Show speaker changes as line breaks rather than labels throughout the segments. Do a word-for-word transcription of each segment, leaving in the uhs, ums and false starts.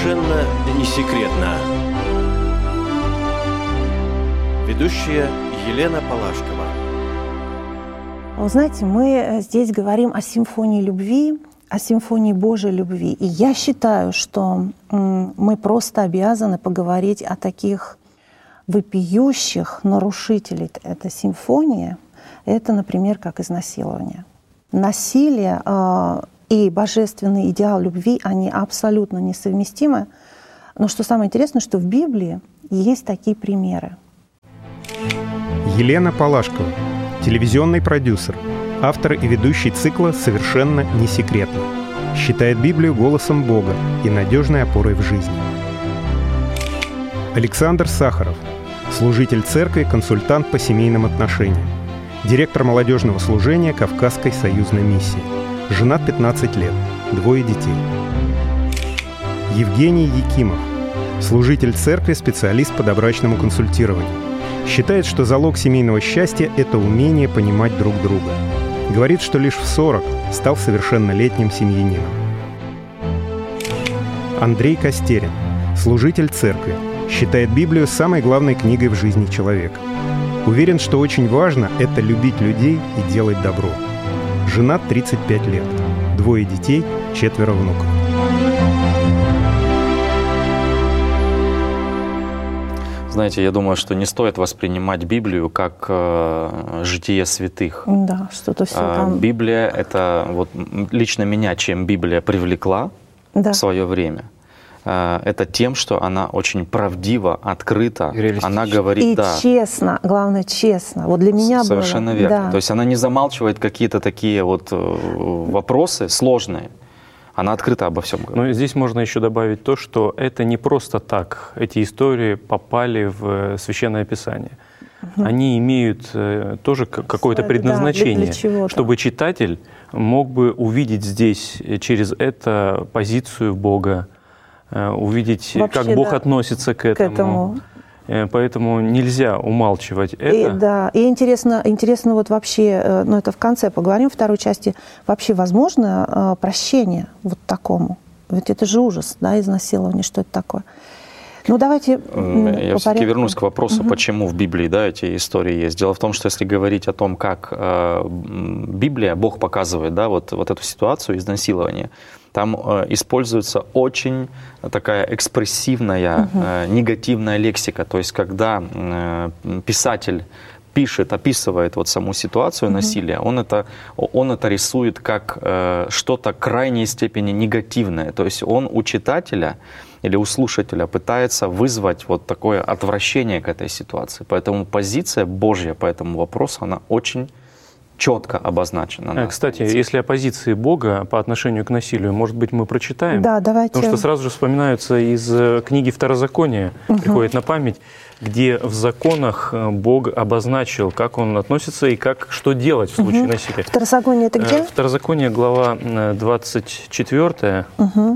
Совершенно не секретно. Ведущая Елена Палашкова.
Вы знаете, мы здесь говорим о симфонии любви, о симфонии Божьей любви. И я считаю, что мы просто обязаны поговорить о таких вопиющих нарушителей этой симфонии. Это, например, как изнасилование. Насилие э, и божественный идеал любви, они абсолютно несовместимы. Но что самое интересное, что в Библии есть такие примеры.
Елена Палашкова, телевизионный продюсер, автор и ведущий цикла «Совершенно не секретно». Считает Библию голосом Бога и надежной опорой в жизни. Александр Сахаров, служитель церкви, консультант по семейным отношениям, директор молодежного служения Кавказской союзной миссии. Женат пятнадцать лет, двое детей. Евгений Якимов, служитель церкви, специалист по добрачному консультированию. Считает, что залог семейного счастья – это умение понимать друг друга. Говорит, что лишь в сорок стал совершеннолетним семьянином. Андрей Костерин, служитель церкви, считает Библию самой главной книгой в жизни человека. Уверен, что очень важно – это любить людей и делать добро. Женат тридцать пять лет, двое детей, четверо внуков.
Знаете, я думаю, что не стоит воспринимать Библию как э, житие святых.
Да, что-то все
э,
там.
Библия — это вот лично меня, чем Библия привлекла да. в свое время. Э, это тем, что она очень правдива, открыта. Она говорит,
и
да.
честно, главное честно. Вот для меня
Совершенно
было.
верно.
Да.
То есть она не замалчивает какие-то такие вот э, вопросы сложные. Она открыто обо всем говорит.
Но здесь можно еще добавить то, что это не просто так. Эти истории попали в Священное Писание. Угу. Они имеют э, тоже какое-то предназначение, да, для, для чтобы читатель мог бы увидеть здесь через это позицию Бога, э, увидеть, вообще, как Бог да, относится к этому. К этому. Поэтому нельзя умалчивать это.
И, да, и интересно, интересно вот вообще, ну это в конце поговорим, в второй части, вообще возможно прощение вот такому? Ведь это же ужас, да, изнасилование, что это такое? Ну давайте
Я все-таки вернусь к вопросу, угу. почему в Библии да, эти истории есть. Дело в том, что если говорить о том, как э, Библия, Бог показывает да, вот, вот эту ситуацию изнасилования, там э, используется очень такая экспрессивная, угу. э, негативная лексика. То есть когда э, писатель пишет, описывает вот саму ситуацию угу. насилия, он это, он это рисует как э, что-то крайней степени негативное. То есть он у читателя или у слушателя пытается вызвать вот такое отвращение к этой ситуации. Поэтому позиция Божья по этому вопросу, она очень четко обозначена.
Кстати, странице. Если о позиции Бога по отношению к насилию, может быть, мы прочитаем?
Да, давайте.
Потому что сразу же вспоминаются из книги Второзакония, угу. приходит на память, где в законах Бог обозначил, как Он относится и как, что делать в случае угу. насилия.
Второзаконие это где?
Второзаконие, глава двадцать четвёртая. Угу.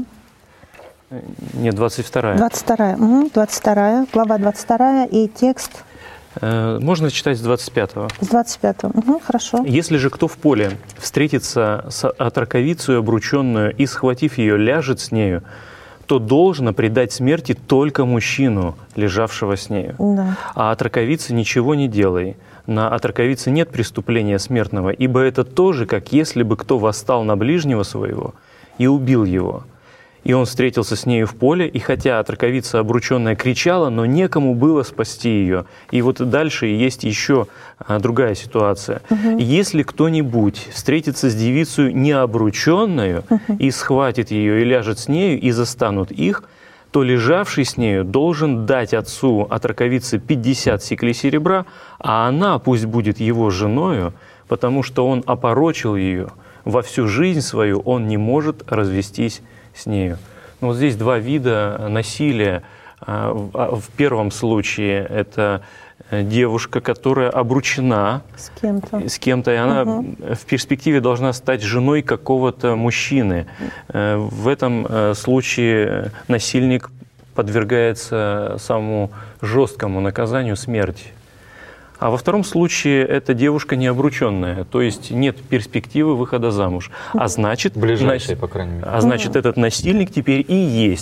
Нет, двадцать вторая.
двадцать вторая, угу. двадцать вторая, глава двадцать вторая и текст.
Можно читать с двадцать пятого.
С двадцать пятого, угу, хорошо.
«Если же кто в поле встретится с отроковицею обрученную и, схватив ее, ляжет с нею, то должно предать смерти только мужчину, лежавшего с нею. Да. А отроковице ничего не делай. На отроковице нет преступления смертного, ибо это тоже, как если бы кто восстал на ближнего своего и убил его. И он встретился с нею в поле, и хотя отроковица обрученная кричала, но некому было спасти ее». И вот дальше есть еще а, другая ситуация. Угу. «Если кто-нибудь встретится с девицей необрученную угу. и схватит ее, и ляжет с нею, и застанут их, то лежавший с нею должен дать отцу отроковицы пятьдесят сиклей серебра, а она пусть будет его женою, потому что он опорочил ее. Во всю жизнь свою он не может развестись с нею». Ну, вот здесь два вида насилия. В первом случае это девушка, которая обручена
с кем-то,
с кем-то и она угу. в перспективе должна стать женой какого-то мужчины. В этом случае насильник подвергается самому жесткому наказанию — смерти. А во втором случае это девушка необрученная, то есть нет перспективы выхода замуж. А значит,
ближайшей, по крайней мере.
А значит, этот насильник теперь и есть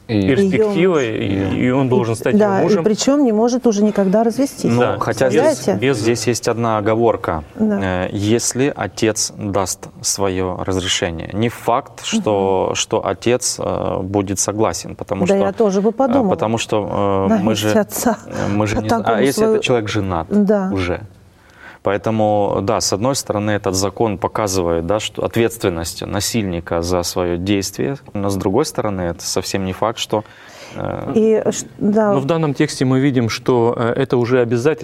и перспективой, и, и он должен стать
да,
ее мужем.
И причем не может уже никогда развестись.
Ну,
да,
хотя здесь, без... здесь есть одна оговорка. Да. Если отец даст свое разрешение. Не факт, что, угу. что отец будет согласен. Потому
да,
что,
я тоже бы подумала.
Потому что э, мы же,
отца
мы же не знаем. А если свою... этот человек женат
да.
уже? Поэтому, да, с одной стороны, этот закон показывает, да, что ответственность насильника за свое действие, но с другой стороны, это совсем не факт, что...
И, да.
Но в данном тексте мы видим, что это уже обязательно.